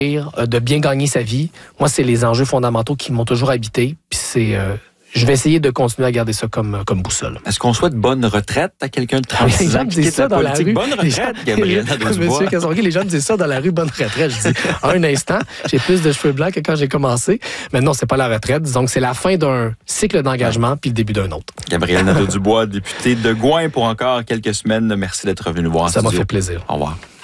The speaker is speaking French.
de bien gagner sa vie. Moi, c'est les enjeux fondamentaux qui m'ont toujours habité. Puis je vais essayer de continuer à garder ça comme boussole. Est-ce qu'on souhaite bonne retraite à quelqu'un de 36 ans qui quitte la politique? Bonne retraite, Gabriel Nadeau-Dubois. Monsieur Castonguay, les gens me disent ça dans la rue, bonne retraite. Je dis, un instant, j'ai plus de cheveux blancs que quand j'ai commencé. Mais non, c'est pas la retraite. Donc, c'est la fin d'un cycle d'engagement puis le début d'un autre. Gabriel Nadeau-Dubois, député de Gouin pour encore quelques semaines. Merci d'être revenu nous voir. Ça m'a fait plaisir. Au revoir.